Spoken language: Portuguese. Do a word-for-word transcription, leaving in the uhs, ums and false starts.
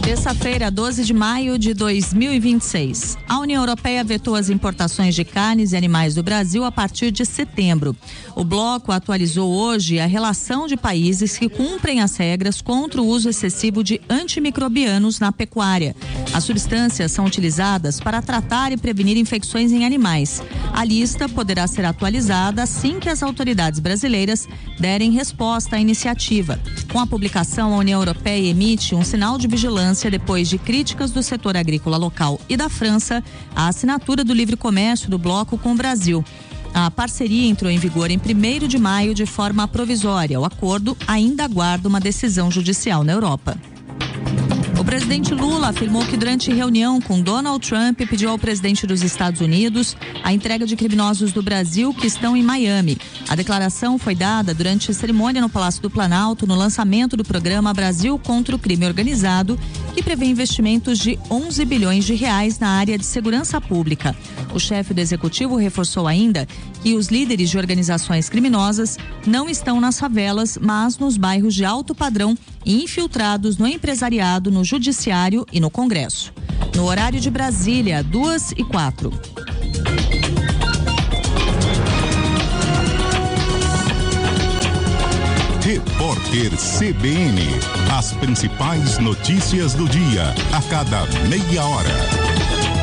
Terça-feira, doze de maio de dois mil e vinte e seis. A União Europeia vetou as importações de carnes e animais do Brasil a partir de setembro. O bloco atualizou hoje a relação de países que cumprem as regras contra o uso excessivo de antimicrobianos na pecuária. As substâncias são utilizadas para tratar e prevenir infecções em animais. A lista poderá ser atualizada assim que as autoridades brasileiras derem resposta à iniciativa. Com a publicação, a União Europeia emite um sinal de vigilância depois de críticas do setor agrícola local e da França à assinatura do livre comércio do bloco com o Brasil. A parceria entrou em vigor em primeiro de maio de forma provisória. O acordo ainda aguarda uma decisão judicial na Europa. O presidente Lula afirmou que durante reunião com Donald Trump pediu ao presidente dos Estados Unidos a entrega de criminosos do Brasil que estão em Miami. A declaração foi dada durante a cerimônia no Palácio do Planalto no lançamento do programa Brasil contra o Crime Organizado, que prevê investimentos de onze bilhões de reais na área de segurança pública. O chefe do executivo reforçou ainda que os líderes de organizações criminosas não estão nas favelas, mas nos bairros de alto padrão e infiltrados no empresariado, no judiciário e no Congresso. No horário de Brasília, duas e quatro. Repórter C B N. As principais notícias do dia, a cada meia hora.